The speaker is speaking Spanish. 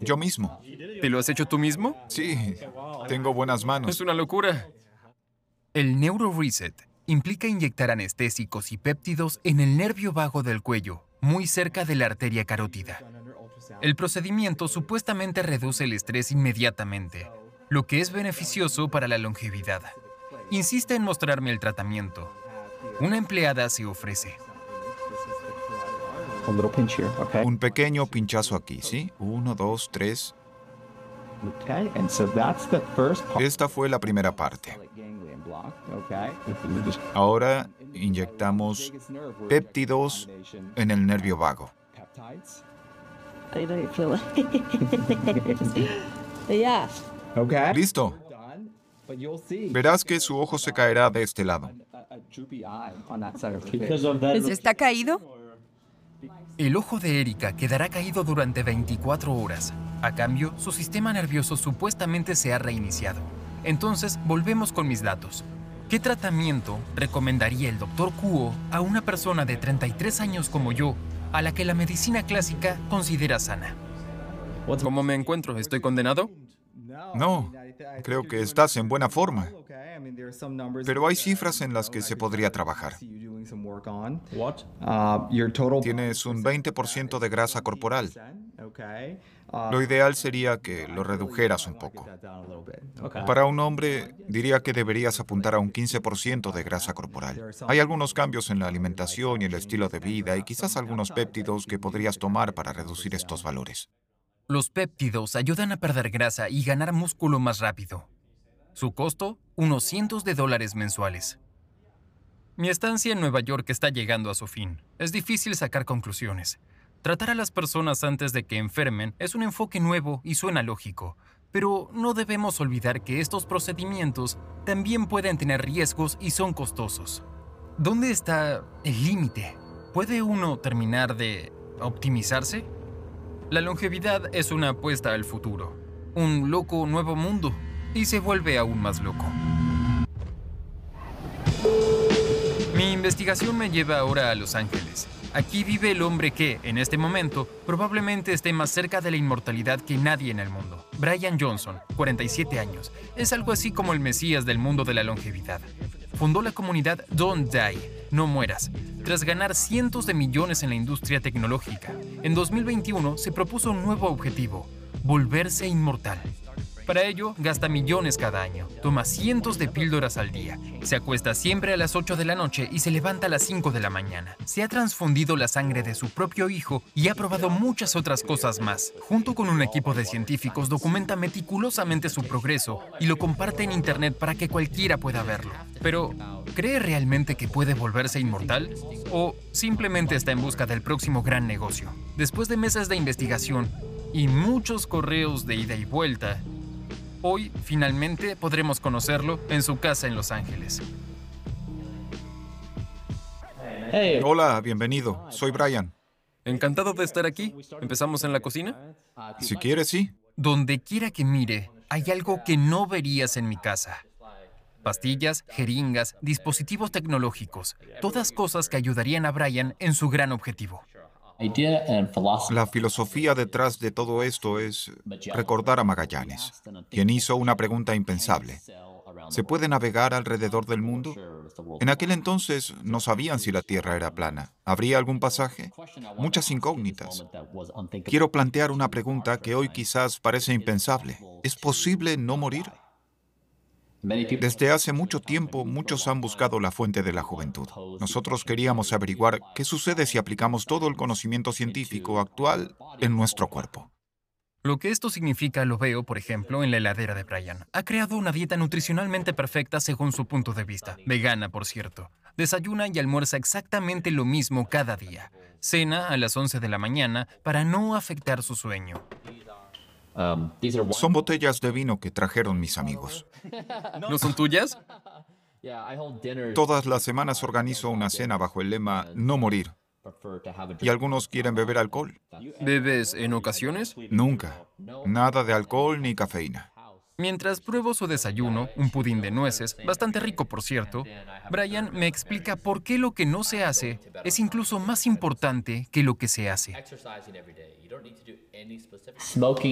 Yo mismo. ¿Te lo has hecho tú mismo? Sí, tengo buenas manos. Es una locura. El NeuroReset implica inyectar anestésicos y péptidos en el nervio vago del cuello, muy cerca de la arteria carótida. El procedimiento supuestamente reduce el estrés inmediatamente, lo que es beneficioso para la longevidad. Insiste en mostrarme el tratamiento. Una empleada se ofrece. Un pequeño pinchazo aquí, ¿sí? 1, 2, 3. Esta fue la primera parte. Ahora inyectamos péptidos en el nervio vago. Listo. Verás que su ojo se caerá de este lado. ¿Está caído? El ojo de Erika quedará caído durante 24 horas. A cambio, su sistema nervioso supuestamente se ha reiniciado. Entonces, volvemos con mis datos. ¿Qué tratamiento recomendaría el Dr. Kuo a una persona de 33 años como yo, a la que la medicina clásica considera sana? ¿Cómo me encuentro? ¿Estoy condenado? No, creo que estás en buena forma. Pero hay cifras en las que se podría trabajar. Tienes un 20% de grasa corporal. Lo ideal sería que lo redujeras un poco. Para un hombre, diría que deberías apuntar a un 15% de grasa corporal. Hay algunos cambios en la alimentación y el estilo de vida y quizás algunos péptidos que podrías tomar para reducir estos valores. Los péptidos ayudan a perder grasa y ganar músculo más rápido. Su costo, unos cientos de dólares mensuales. Mi estancia en Nueva York está llegando a su fin. Es difícil sacar conclusiones. Tratar a las personas antes de que enfermen es un enfoque nuevo y suena lógico, pero no debemos olvidar que estos procedimientos también pueden tener riesgos y son costosos. ¿Dónde está el límite? ¿Puede uno terminar de optimizarse? La longevidad es una apuesta al futuro, un loco nuevo mundo, y se vuelve aún más loco. Mi investigación me lleva ahora a Los Ángeles. Aquí vive el hombre que, en este momento, probablemente esté más cerca de la inmortalidad que nadie en el mundo. Brian Johnson, 47 años. Es algo así como el mesías del mundo de la longevidad. Fundó la comunidad Don't Die, No Mueras, tras ganar cientos de millones en la industria tecnológica. En 2021 se propuso un nuevo objetivo: volverse inmortal. Para ello, gasta millones cada año, toma cientos de píldoras al día, se acuesta siempre a las 8 de la noche y se levanta a las 5 de la mañana. Se ha transfundido la sangre de su propio hijo y ha probado muchas otras cosas más. Junto con un equipo de científicos, documenta meticulosamente su progreso y lo comparte en internet para que cualquiera pueda verlo. Pero, ¿cree realmente que puede volverse inmortal? ¿O simplemente está en busca del próximo gran negocio? Después de meses de investigación y muchos correos de ida y vuelta, hoy, finalmente, podremos conocerlo en su casa en Los Ángeles. Hola, bienvenido. Soy Brian. Encantado de estar aquí. ¿Empezamos en la cocina? Si quieres, sí. Donde quiera que mire, hay algo que no verías en mi casa. Pastillas, jeringas, dispositivos tecnológicos, todas cosas que ayudarían a Brian en su gran objetivo. La filosofía detrás de todo esto es recordar a Magallanes, quien hizo una pregunta impensable. ¿Se puede navegar alrededor del mundo? En aquel entonces no sabían si la Tierra era plana. ¿Habría algún pasaje? Muchas incógnitas. Quiero plantear una pregunta que hoy quizás parece impensable. ¿Es posible no morir? Desde hace mucho tiempo, muchos han buscado la fuente de la juventud. Nosotros queríamos averiguar qué sucede si aplicamos todo el conocimiento científico actual en nuestro cuerpo. Lo que esto significa lo veo, por ejemplo, en la heladera de Brian. Ha creado una dieta nutricionalmente perfecta según su punto de vista. Vegana, por cierto. Desayuna y almuerza exactamente lo mismo cada día. Cena a las 11 de la mañana para no afectar su sueño. Son botellas de vino que trajeron mis amigos. ¿No son tuyas? Todas las semanas organizo una cena bajo el lema "No morir". Y algunos quieren beber alcohol. ¿Bebes en ocasiones? Nunca. Nada de alcohol ni cafeína. Mientras pruebo su desayuno, un pudín de nueces, bastante rico por cierto, Brian me explica por qué lo que no se hace es incluso más importante que lo que se hace.